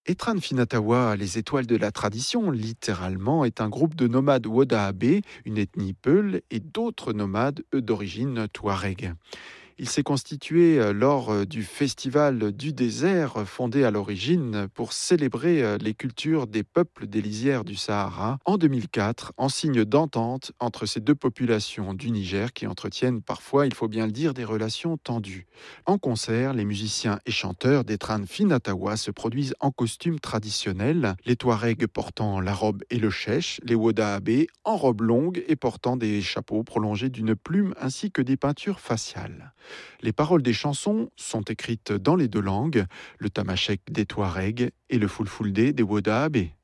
Etran Finatawa, les étoiles de la tradition, littéralement, est un groupe de nomades Wodaabe, une ethnie Peul, et d'autres nomades, eux d'origine Touareg. Il s'est constitué lors du Festival du désert, fondé à l'origine pour célébrer les cultures des peuples des lisières du Sahara en 2004, en signe d'entente entre ces deux populations du Niger qui entretiennent parfois, il faut bien le dire, des relations tendues. En concert, les musiciens et chanteurs d'Etran Finatawa se produisent en costume traditionnel, les Touaregs portant la robe et le chèche, les Wodaabe en robe longue et portant des chapeaux prolongés d'une plume ainsi que des peintures faciales. Les paroles des chansons sont écrites dans les deux langues, le tamashek des Touaregs et le fulfulde des Wodaabe.